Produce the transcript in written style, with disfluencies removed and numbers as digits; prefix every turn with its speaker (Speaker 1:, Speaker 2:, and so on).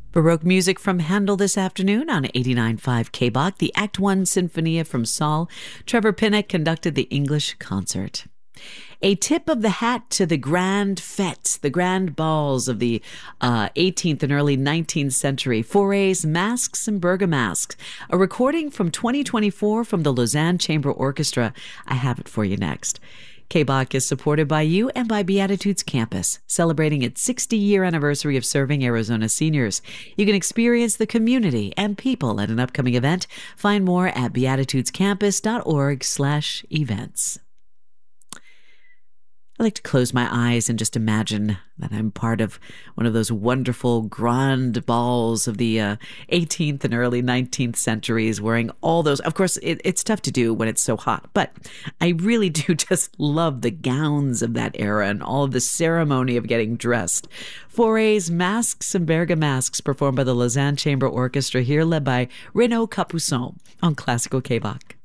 Speaker 1: Baroque music from Handel this afternoon on 89.5 KBOC, the Act One Sinfonia from Saul. Trevor Pinnock conducted the English concert. A tip of the hat to the grand fêtes, the grand balls of the 18th and early 19th century. Fauré's Masks and Bergamasques, a recording from 2024 from the Lausanne Chamber Orchestra. I have it for you next. KBOC is supported by you and by Beatitudes Campus, celebrating its 60-year anniversary of serving Arizona seniors. You can experience the community and people at an upcoming event. Find more at beatitudescampus.org/events. I like to close my eyes and just imagine that I'm part of one of those wonderful grand balls of the 18th and early 19th centuries, wearing all those. Of course, it's tough to do when it's so hot, but I really do just love the gowns of that era and all of the ceremony of getting dressed. Fauré's Masks and Bergamasques, performed by the Lausanne Chamber Orchestra, here led by Renaud Capuçon on Classical KBOC.